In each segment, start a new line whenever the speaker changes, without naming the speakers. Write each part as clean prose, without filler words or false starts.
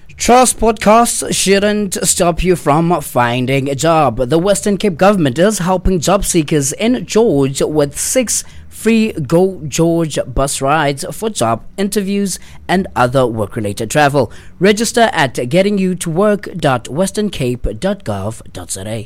Trust podcasts shouldn't stop you from finding a job. The Western Cape government is helping job seekers in George with 6 free Go George bus rides for job interviews and other work-related travel. Register at gettingyoutowork.westerncape.gov.za.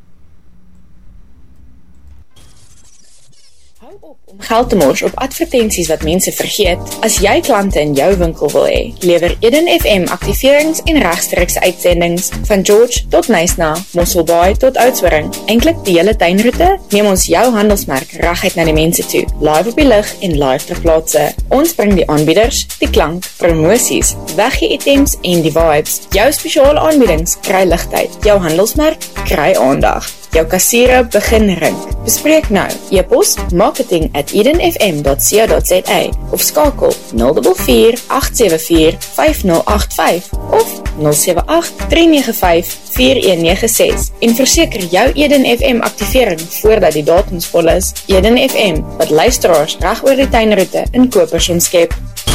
Hou op om geld te mors op advertensies wat mense vergeet. As jy klante in jou winkel wil hê, lewer Eden FM aktiverings en regstreekse uitsendings van George tot Nysna, Mosselbaai tot Oudtshoorn. Eintlik die hele tuinroete, neem ons jou handelsmerk reguit na die mense toe, live op die lug en live ter plaatse. Ons bring die aanbieders, die klank, promosies, weggee items en die vibes. Jou spesiale aanbiedings kry ligtyd, jou handelsmerk kry aandag. Jou kassiere begin rink. Bespreek nou. E-pos marketing@edenfm.co.za of skakel 044 874 5085 of 078 395 4196 en verseker jou Eden FM aktivering voordat die datums vol is. Eden FM, wat luisteraars reg oor die tuinroete in Kopers omskep.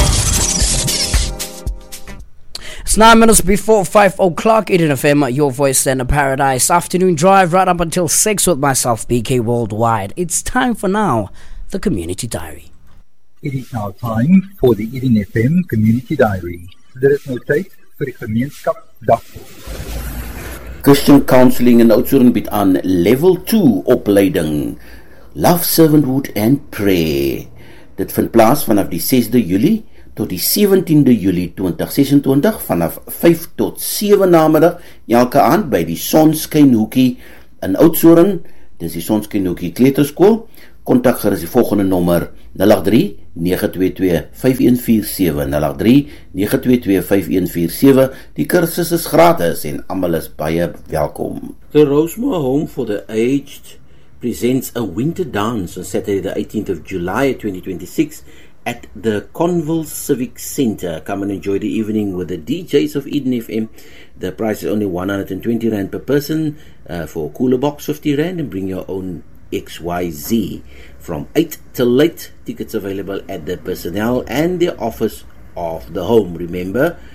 It's 9 minutes before 5 o'clock. Eden FM, your voice in a paradise. Afternoon drive right up until 6 with myself, BK Worldwide. It's time for now, the Community Diary.
It is now time for the Eden FM Community Diary. Dit is nou tyd vir die gemeenskapsdag.
Christian Counseling in Oudtshoorn bied aan Level 2 opleiding, Love, Servanthood and Prayer. Dit vind plaas vanaf die 6de Julie tot die 17de Julie 2026 vanaf 5 tot 7 namiddag elke aand by die Sonskynhoekie in Oudtshoorn. Dis die Sonskynhoekie Kleuterskool. Kontak gerus die volgende nommer 083 922 5147 083 922 5147. Die kursus is gratis en almal is baie welkom.
The Rosemore Home for the Aged presents a winter dance on Saturday the 18th of July 2026 at the Conville Civic Centre. Come and enjoy the evening with the DJs of Eden FM. The price is only 120 Rand per person for a cooler box, 50 Rand, and bring your own XYZ. From 8 till late, tickets available at the personnel and the office of the home. Remember,